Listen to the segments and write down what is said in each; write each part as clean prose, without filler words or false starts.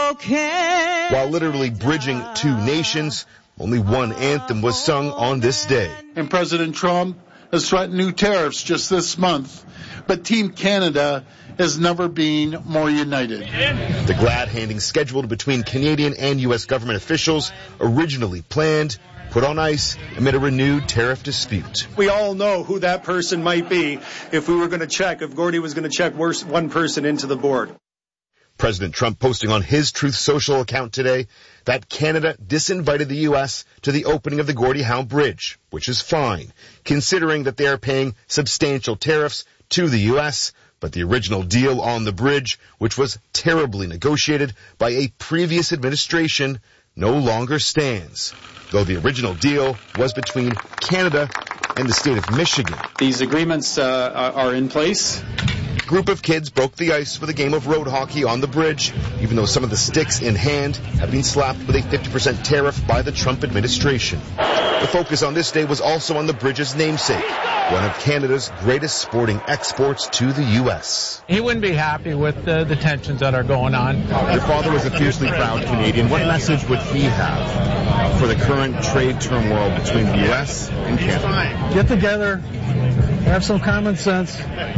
While literally bridging two nations, only one anthem was sung on this day. And President Trump has threatened new tariffs just this month. But Team Canada has never been more united. The glad-handing scheduled between Canadian and U.S. government officials, originally planned, put on ice amid a renewed tariff dispute. We all know who that person might be if Gordy was going to check one person into the board. President Trump posting on his Truth Social account today that Canada disinvited the U.S. to the opening of the Gordie Howe Bridge, which is fine, considering that they are paying substantial tariffs to the U.S., but the original deal on the bridge, which was terribly negotiated by a previous administration, no longer stands, though the original deal was between Canada and the state of Michigan. These agreements are in place. A group of kids broke the ice with a game of road hockey on the bridge, even though some of the sticks in hand have been slapped with a 50% tariff by the Trump administration. The focus on this day was also on the bridge's namesake, one of Canada's greatest sporting exports to the U.S. He wouldn't be happy with the tensions that are going on. Your father was a fiercely proud Canadian. What message would he have for the current trade turmoil between the U.S. and Canada? Get together, have some common sense,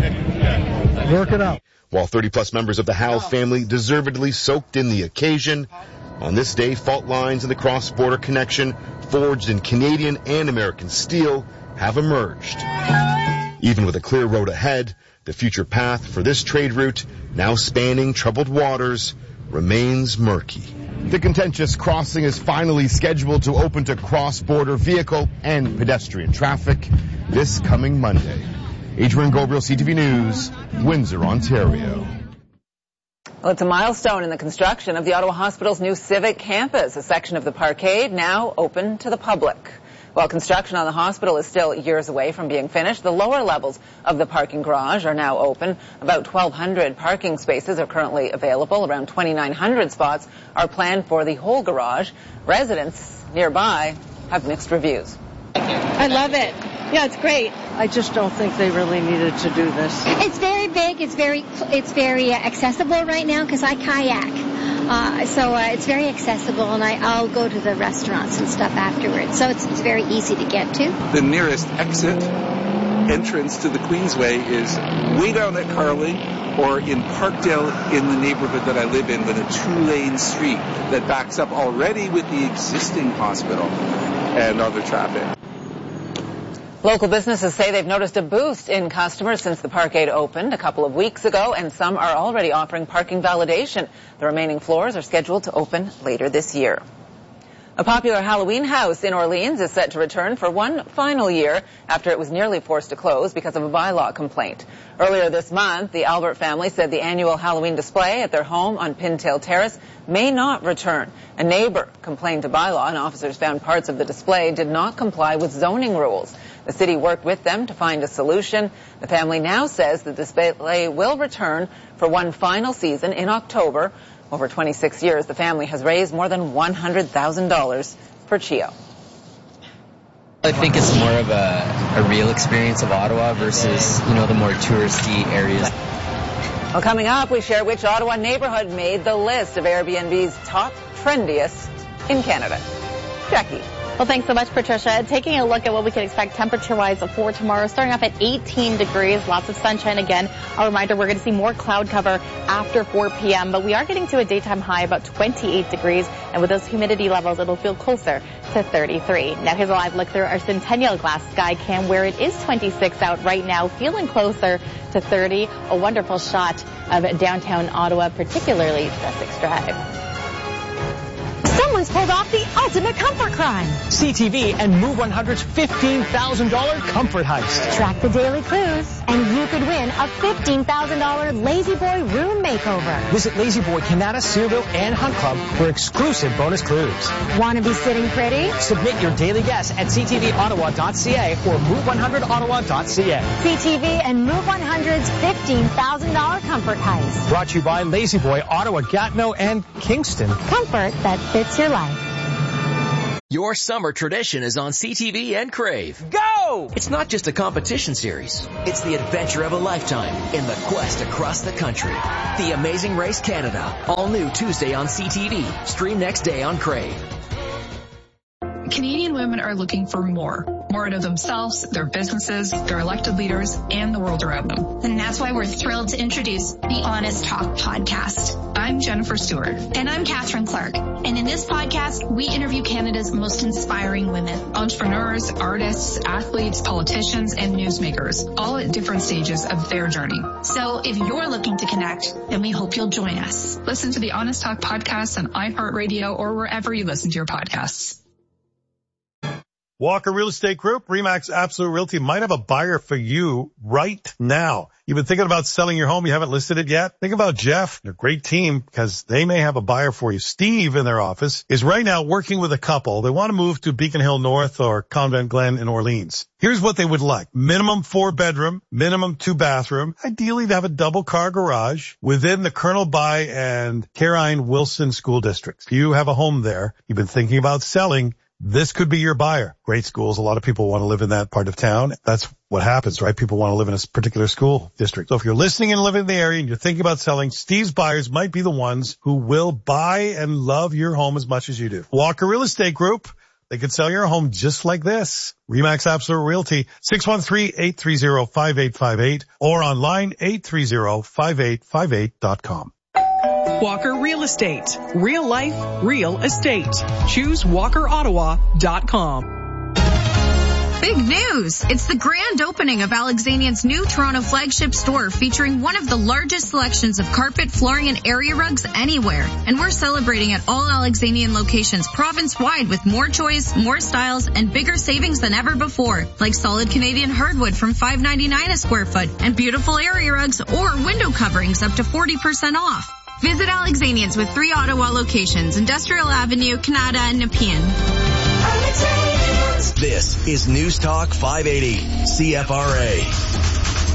work it out. While 30-plus members of the Howe family deservedly soaked in the occasion, on this day, fault lines in the cross-border connection forged in Canadian and American steel have emerged. Even with a clear road ahead, the future path for this trade route, now spanning troubled waters, remains murky. The contentious crossing is finally scheduled to open to cross-border vehicle and pedestrian traffic this coming Monday. Adrian Gabriel, CTV News, Windsor, Ontario. Well, it's a milestone in the construction of the Ottawa Hospital's new Civic Campus, a section of the parkade now open to the public. While construction on the hospital is still years away from being finished, the lower levels of the parking garage are now open. About 1,200 parking spaces are currently available. Around 2,900 spots are planned for the whole garage. Residents nearby have mixed reviews. I love it. Yeah, it's great. I just don't think they really needed to do this. It's very big. It's very accessible right now because I kayak. So it's very accessible, and I'll go to the restaurants and stuff afterwards. So it's very easy to get to. The nearest entrance to the Queensway is way down at Carling or in Parkdale in the neighborhood that I live in, with a 2-lane street that backs up already with the existing hospital and other traffic. Local businesses say they've noticed a boost in customers since the parkade opened a couple of weeks ago, and some are already offering parking validation. The remaining floors are scheduled to open later this year. A popular Halloween house in Orleans is set to return for one final year after it was nearly forced to close because of a bylaw complaint. Earlier this month, the Albert family said the annual Halloween display at their home on Pintail Terrace may not return. A neighbor complained to bylaw, and officers found parts of the display did not comply with zoning rules. The city worked with them to find a solution. The family now says the display will return for one final season in October. Over 26 years, the family has raised more than $100,000 for CHEO. I think it's more of a real experience of Ottawa versus, the more touristy areas. Well, coming up, we share which Ottawa neighborhood made the list of Airbnb's top trendiest in Canada. Jackie. Well, thanks so much, Patricia. Taking a look at what we can expect temperature-wise for tomorrow, starting off at 18 degrees, lots of sunshine again. A reminder, we're going to see more cloud cover after 4 p.m., but we are getting to a daytime high about 28 degrees, and with those humidity levels, it'll feel closer to 33. Now, here's a live look through our Centennial Glass sky cam, where it is 26 out right now, feeling closer to 30. A wonderful shot of downtown Ottawa, particularly Sussex Drive. Someone's pulled off the ultimate comfort crime. CTV and Move 100's $15,000 comfort heist. Track the daily clues, and you could win a $15,000 Lazy Boy room makeover. Visit Lazy Boy, Canada, Searville, and Hunt Club for exclusive bonus clues. Want to be sitting pretty? Submit your daily guess at ctvottawa.ca or move100ottawa.ca. CTV and Move 100's $15,000 comfort heist. Brought to you by Lazy Boy, Ottawa, Gatineau, and Kingston. Comfort that fits your life. Your summer tradition is on CTV and Crave. Go! Whoa! It's not just a competition series. It's the adventure of a lifetime in the quest across the country. The Amazing Race Canada. All new Tuesday on CTV. Stream next day on Crave. Canadian women are looking for more out of themselves, their businesses, their elected leaders, and the world around them. And that's why we're thrilled to introduce the Honest Talk podcast. I'm Jennifer Stewart. And I'm Catherine Clark. And in this podcast, we interview Canada's most inspiring women. Entrepreneurs, artists, athletes, politicians, and newsmakers, all at different stages of their journey. So if you're looking to connect, then we hope you'll join us. Listen to the Honest Talk podcast on iHeartRadio or wherever you listen to your podcasts. Walker Real Estate Group, RE/MAX Absolute Realty might have a buyer for you right now. You've been thinking about selling your home. You haven't listed it yet. Think about Jeff, their great team, because they may have a buyer for you. Steve in their office is right now working with a couple. They want to move to Beacon Hill North or Convent Glen in Orleans. Here's what they would like. Minimum 4-bedroom, minimum 2-bathroom. Ideally, to have a double-car garage within the Colonel By and Carine Wilson school districts. If you have a home there, you've been thinking about selling, this could be your buyer. Great schools. A lot of people want to live in that part of town. That's what happens, right? People want to live in a particular school district. So if you're listening and living in the area and you're thinking about selling, Steve's buyers might be the ones who will buy and love your home as much as you do. Walker Real Estate Group. They could sell your home just like this. RE/MAX Absolute Realty, 613-830-5858 or online 830-5858.com. Walker Real Estate. Real life, real estate. Choose WalkerOttawa.com. Big news! It's the grand opening of Alexanian's new Toronto flagship store featuring one of the largest selections of carpet, flooring, and area rugs anywhere. And we're celebrating at all Alexanian locations province-wide with more choice, more styles, and bigger savings than ever before. Like solid Canadian hardwood from $5.99 a square foot and beautiful area rugs or window coverings up to 40% off. Visit Alexanians with 3 Ottawa locations, Industrial Avenue, Canada, and Nepean. This is News Talk 580, CFRA.